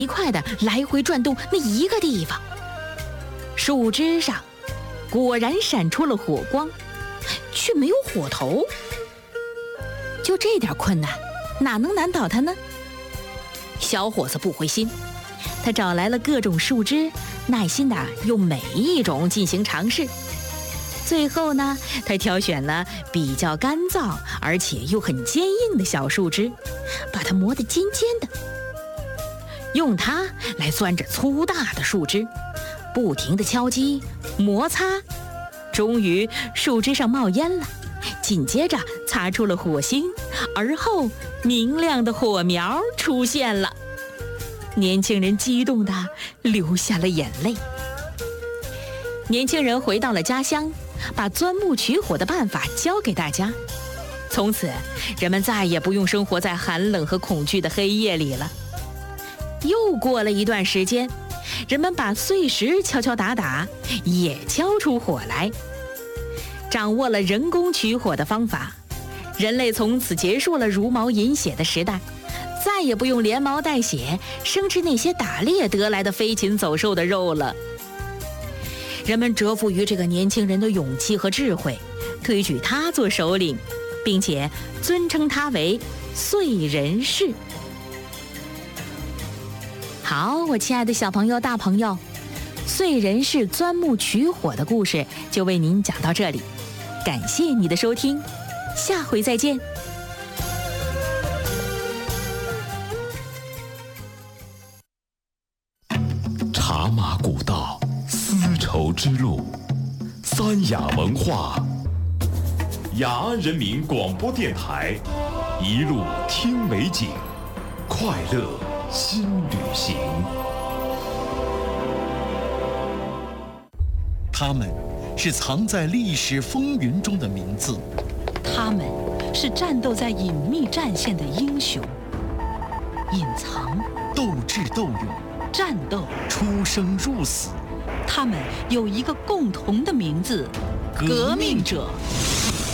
快地来回转动那一个地方。树枝上果然闪出了火光，却没有火头。就这点困难，哪能难倒他呢？小伙子不灰心，他找来了各种树枝，耐心地用每一种进行尝试。最后呢，他挑选了比较干燥而且又很坚硬的小树枝，把它磨得尖尖的，用它来钻着粗大的树枝，不停地敲击摩擦，终于树枝上冒烟了，紧接着擦出了火星，而后明亮的火苗出现了。年轻人激动地流下了眼泪。年轻人回到了家乡，把钻木取火的办法教给大家。从此，人们再也不用生活在寒冷和恐惧的黑夜里了。又过了一段时间，人们把碎石敲敲打打，也敲出火来。掌握了人工取火的方法，人类从此结束了茹毛饮血的时代，再也不用连毛带血生吃那些打猎得来的飞禽走兽的肉了。人们折服于这个年轻人的勇气和智慧，推举他做首领，并且尊称他为燧人氏。好，我亲爱的小朋友、大朋友，燧人氏钻木取火的故事就为您讲到这里，感谢你的收听，下回再见。 茶马古道，丝绸之路，三雅文化，雅安人民广播电台，一路听美景，快乐新旅行。 他们是藏在历史风云中的名字， 他们是战斗在隐秘战线的英雄，隐藏、 斗智斗勇、 战斗、 出生入死。 他们有一个共同的名字：革命者。